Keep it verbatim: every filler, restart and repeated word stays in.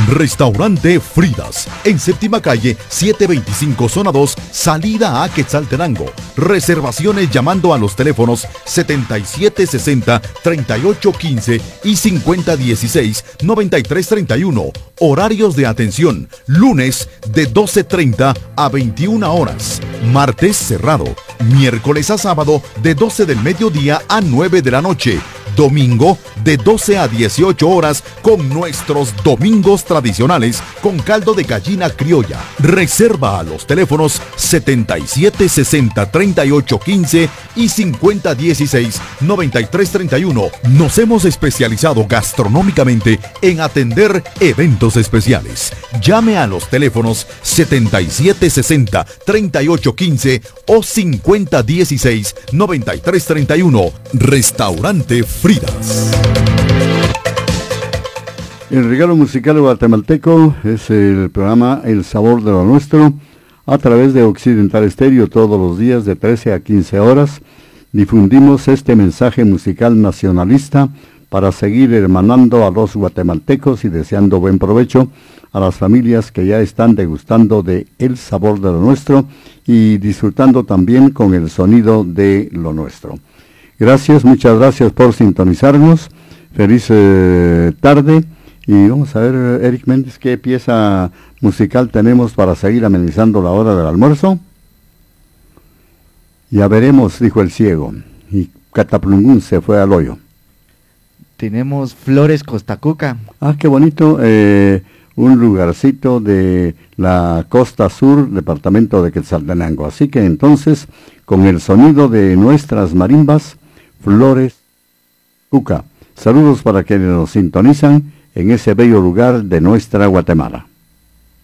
Restaurante Fridas, en séptima calle, setecientos veinticinco, zona dos, salida a Quetzaltenango. Reservaciones llamando a los teléfonos setenta y siete sesenta, treinta y ocho quince y cincuenta dieciséis, noventa y tres treinta y uno. Horarios de atención, lunes de doce treinta a veintiuna horas, martes cerrado, miércoles a sábado de doce del mediodía a nueve de la noche. Domingo de doce a dieciocho horas con nuestros domingos tradicionales con caldo de gallina criolla. Reserva a los teléfonos setenta y siete sesenta, treinta y ocho quince y cincuenta dieciséis, noventa y tres treinta y uno. Nos hemos especializado gastronómicamente en atender eventos especiales. Llame a los teléfonos setenta y siete sesenta, treinta y ocho quince o cincuenta dieciséis, noventa y tres treinta y uno. Restaurante Fridas. El regalo musical guatemalteco es el programa El Sabor de lo Nuestro, a través de Occidental Estéreo todos los días de trece a quince horas. Difundimos este mensaje musical nacionalista para seguir hermanando a los guatemaltecos y deseando buen provecho a las familias que ya están degustando de El Sabor de lo Nuestro y disfrutando también con el sonido de lo nuestro. Gracias, muchas gracias por sintonizarnos. Feliz eh, tarde. Y vamos a ver, Eric Méndez, qué pieza musical tenemos para seguir amenizando la hora del almuerzo. Ya veremos, dijo el ciego. Y Cataplungún se fue al hoyo. Tenemos Flores Costacuca. Ah, qué bonito. Eh, un lugarcito de la costa sur, departamento de Quetzaltenango. Así que entonces, con el sonido de nuestras marimbas, Flores Cuca. Saludos para quienes nos sintonizan en ese bello lugar de nuestra Guatemala.